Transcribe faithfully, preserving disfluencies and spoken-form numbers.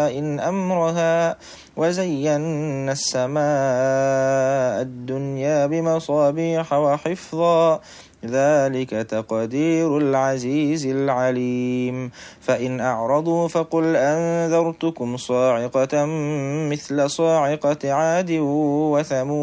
سماء أمرها وزينا السماء الدنيا بمصابيح وحفظا ذلك تقدير العزيز العليم فإن أعرضوا فقل أنذرتكم صاعقة مثل صاعقة عاد وثمود